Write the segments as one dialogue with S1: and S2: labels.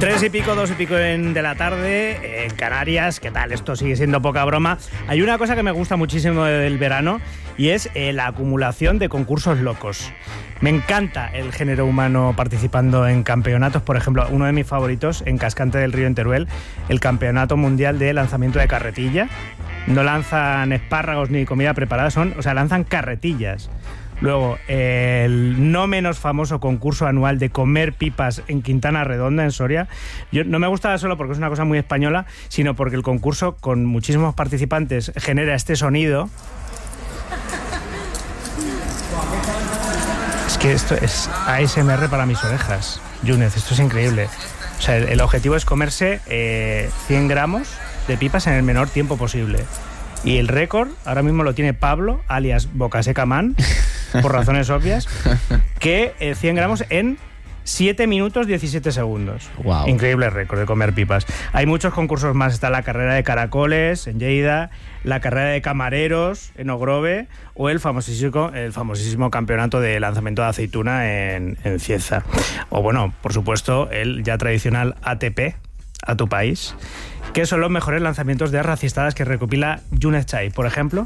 S1: 3:00, 2:00 de la tarde, en Canarias. ¿Qué tal? Esto sigue siendo poca broma. Hay una cosa que me gusta muchísimo del verano y es la acumulación de concursos locos. Me encanta el género humano participando en campeonatos. Por ejemplo, uno de mis favoritos, en Cascante del Río, en Teruel, el Campeonato Mundial de Lanzamiento de Carretilla. No lanzan espárragos ni comida preparada, lanzan carretillas. Luego, el no menos famoso concurso anual de comer pipas en Quintana Redonda, en Soria. No me gusta solo porque es una cosa muy española, sino porque el concurso, con muchísimos participantes, genera este sonido. Es que esto es ASMR para mis orejas. Yúnez, esto es increíble. O sea, el objetivo es comerse 100 gramos de pipas en el menor tiempo posible. Y el récord ahora mismo lo tiene Pablo, alias Bocaseca Man, por razones obvias, que 100 gramos en 7 minutos 17 segundos.
S2: Wow.
S1: Increíble récord de comer pipas. Hay muchos concursos más. Está la carrera de caracoles en Lleida, la carrera de camareros en Ogrove o el famosísimo campeonato de lanzamiento de aceituna en Cieza. O bueno, por supuesto, el ya tradicional ATP, a tu país, que son los mejores lanzamientos de racistadas que recopila Yúnez Chai. Por ejemplo,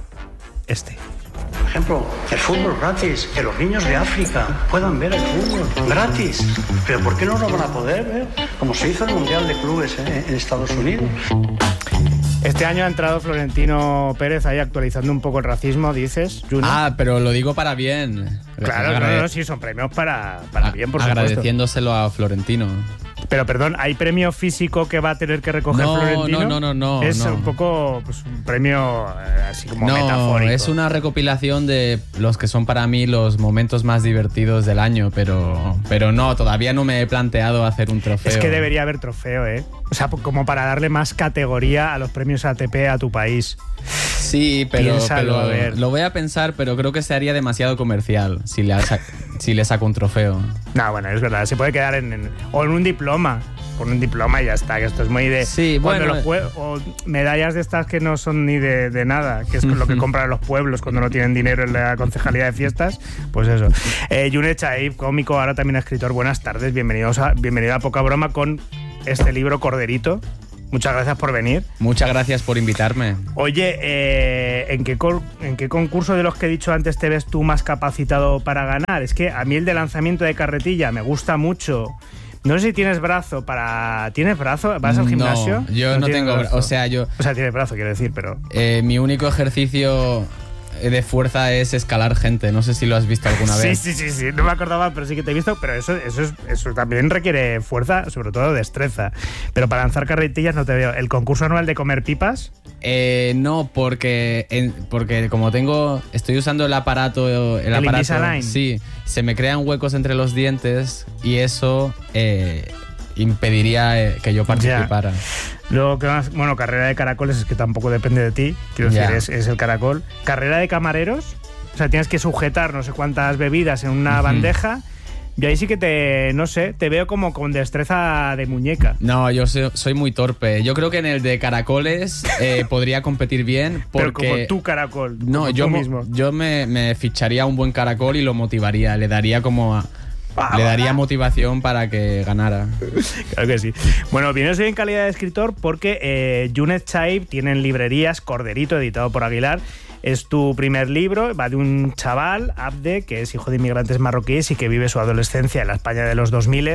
S3: Por ejemplo, el fútbol gratis, que los niños de África puedan ver el fútbol gratis. ¿Pero por qué no lo van a poder ver? Como se hizo el Mundial de Clubes en Estados Unidos.
S1: Este año ha entrado Florentino Pérez ahí actualizando un poco el racismo, dices, Yúnez.
S2: Ah, pero lo digo para bien.
S1: Claro, sí, son premios para bien, por supuesto.
S2: Agradeciéndoselo a Florentino.
S1: Pero perdón, ¿hay premio físico que va a tener que recoger Florentino?
S2: No.
S1: Es un poco un premio así como metafórico.
S2: Es una recopilación de los que son para mí los momentos más divertidos del año, pero no, todavía no me he planteado hacer un trofeo.
S1: Es que debería haber trofeo, ¿eh? O sea, como para darle más categoría a los premios ATP a tu país.
S2: Sí, pero
S1: Piénsalo, a ver.
S2: Lo voy a pensar, pero creo que se haría demasiado comercial si le saco un trofeo.
S1: No, bueno, es verdad, se puede quedar en un diploma. Con un diploma y ya está, que esto es muy de...
S2: Sí, bueno...
S1: o medallas de estas que no son ni de nada, que es lo que compran los pueblos cuando no tienen dinero en la concejalía de fiestas, pues eso. Yúnez Chai, cómico, ahora también escritor, buenas tardes, bienvenido a Poca Broma con este libro Corderito. Muchas gracias por venir.
S2: Muchas gracias por invitarme.
S1: Oye, ¿en qué concurso de los que he dicho antes te ves tú más capacitado para ganar? Es que a mí el de lanzamiento de carretilla me gusta mucho. No sé si tienes brazo para... ¿Tienes brazo? ¿Vas al gimnasio?
S2: No, yo no tengo brazo. O sea,
S1: tienes brazo, quiero decir, pero...
S2: Mi único ejercicio de fuerza es escalar gente. No sé si lo has visto alguna vez.
S1: Sí. No me acordaba, pero sí que te he visto. Pero eso también requiere fuerza, sobre todo destreza. Pero para lanzar carretillas no te veo. ¿El concurso anual de comer pipas?
S2: No, porque como estoy usando el aparato... ¿El
S1: Invisalign?
S2: Sí, se me crean huecos entre los dientes y eso impediría que yo participara.
S1: Ya. Luego, ¿qué más? Bueno, carrera de caracoles es que tampoco depende de ti. Quiero decir, es el caracol. Carrera de camareros, o sea, tienes que sujetar no sé cuántas bebidas en una bandeja. Y ahí sí que te veo como con destreza de muñeca.
S2: No, yo soy muy torpe. Yo creo que en el de caracoles podría competir bien. Porque,
S1: pero como tu caracol.
S2: No, yo me ficharía un buen caracol y lo motivaría. Le daría motivación para que ganara.
S1: Claro que sí. Bueno, vienes hoy en calidad de escritor porque Yúnez Chai tiene en librerías Corderito, editado por Aguilar. Es tu primer libro, va de un chaval, Abde, que es hijo de inmigrantes marroquíes y que vive su adolescencia en la España de los 2000,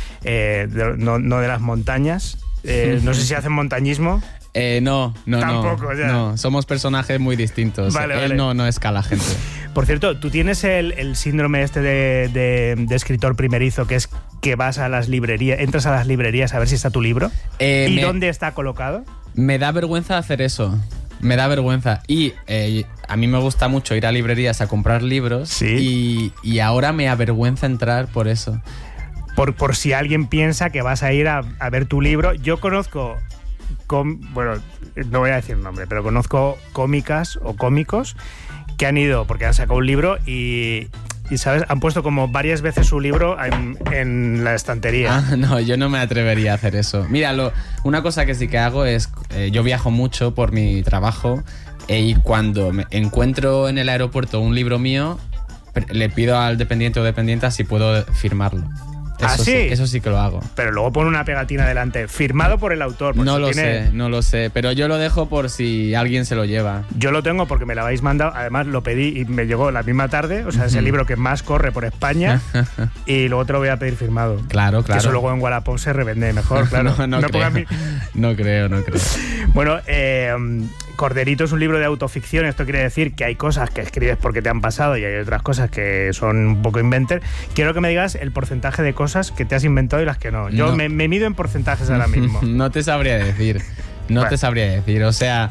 S1: no de las montañas. No sé si hacen montañismo.
S2: No.
S1: Tampoco, ya.
S2: No, somos personajes muy distintos.
S1: Vale.
S2: Él no escala gente.
S1: Por cierto, tú tienes el síndrome este de escritor primerizo, que es que vas a las librerías, entras a las librerías a ver si está tu libro. ¿Y dónde está colocado?
S2: Me da vergüenza hacer eso. Me da vergüenza. Y a mí me gusta mucho ir a librerías a comprar libros.
S1: ¿Sí?
S2: Y ahora me avergüenza entrar por eso.
S1: Por si alguien piensa que vas a ir a ver tu libro. Yo conozco... bueno, no voy a decir nombre, pero conozco cómicas o cómicos que han ido porque han sacado un libro y ¿sabes? Han puesto como varias veces su libro en la estantería.
S2: No, yo no me atrevería a hacer eso. Mira, una cosa que sí que hago es... yo viajo mucho por mi trabajo y cuando me encuentro en el aeropuerto un libro mío, le pido al dependiente o dependienta si puedo firmarlo.
S1: ¿Ah, sí?
S2: Eso sí que lo hago.
S1: Pero luego pone una pegatina delante, firmado por el autor. Por
S2: No
S1: si
S2: lo
S1: tiene...
S2: sé, no lo sé. Pero yo lo dejo por si alguien se lo lleva.
S1: Yo lo tengo porque me lo habéis mandado. Además, lo pedí y me llegó la misma tarde. O sea, es el libro que más corre por España. Y luego te lo voy a pedir firmado.
S2: Claro, claro.
S1: Que eso luego en Wallapop se revende mejor, claro.
S2: No creo.
S1: Ponga
S2: No creo.
S1: Bueno, Corderito es un libro de autoficción. Esto quiere decir que hay cosas que escribes porque te han pasado y hay otras cosas que son un poco inventer. Quiero que me digas el porcentaje de cosas que te has inventado y las que no. Yo me mido en porcentajes ahora mismo.
S2: No te sabría decir. Te sabría decir. O sea...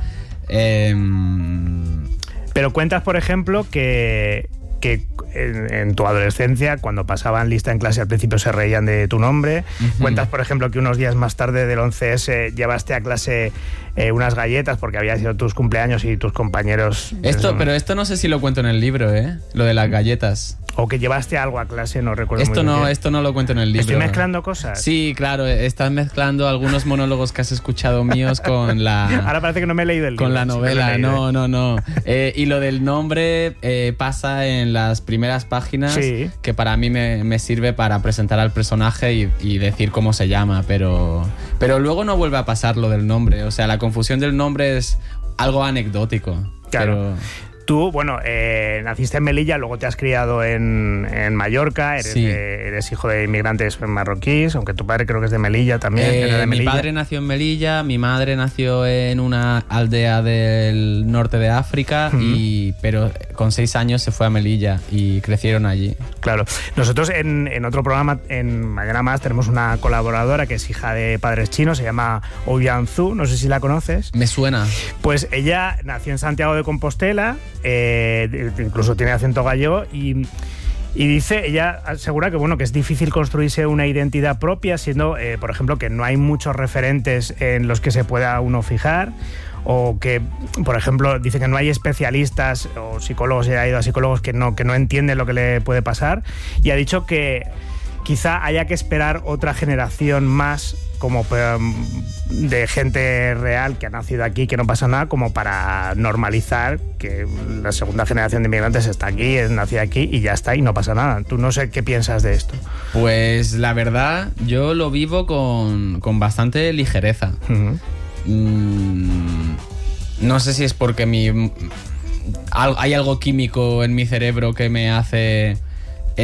S1: Pero cuentas, por ejemplo, que en tu adolescencia, cuando pasaban lista en clase, al principio se reían de tu nombre. Cuentas, por ejemplo, que unos días más tarde del 11S llevaste a clase unas galletas porque había sido tus cumpleaños y tus compañeros...
S2: Pero esto no sé si lo cuento en el libro, lo de las galletas.
S1: O que llevaste algo a clase, no recuerdo muy bien.
S2: Esto no lo cuento en el libro.
S1: ¿Estoy mezclando cosas?
S2: Sí, claro, estás mezclando algunos monólogos que has escuchado míos con la...
S1: Ahora parece que no me he leído el libro.
S2: Con la novela, no. Y lo del nombre pasa en las primeras páginas,
S1: sí,
S2: que para mí me sirve para presentar al personaje y decir cómo se llama, pero luego no vuelve a pasar lo del nombre. O sea, la confusión del nombre es algo anecdótico.
S1: Claro. Tú, bueno, naciste en Melilla, luego te has criado en Mallorca, eres hijo de inmigrantes marroquíes, aunque tu padre creo que es de Melilla también. Era de Melilla.
S2: Mi padre nació en Melilla, mi madre nació en una aldea del norte de África, pero con 6 años se fue a Melilla y crecieron allí.
S1: Claro. Nosotros en otro programa, en Mañana Más, tenemos una colaboradora que es hija de padres chinos, se llama Ouyan Zhu, no sé si la conoces.
S2: Me suena.
S1: Pues ella nació en Santiago de Compostela, incluso tiene acento gallego y dice, ella asegura que bueno, que es difícil construirse una identidad propia, siendo, por ejemplo, que no hay muchos referentes en los que se pueda uno fijar, o que, por ejemplo, dice que no hay especialistas o psicólogos, ella ha ido a psicólogos que no entienden lo que le puede pasar, y ha dicho que quizá haya que esperar otra generación más como de gente real que ha nacido aquí, que no pasa nada, como para normalizar que la segunda generación de inmigrantes está aquí, es nacida aquí y ya está, y no pasa nada. Tú no sé qué piensas de esto.
S2: Pues la verdad, yo lo vivo con bastante ligereza. No sé si es porque hay algo químico en mi cerebro que me hace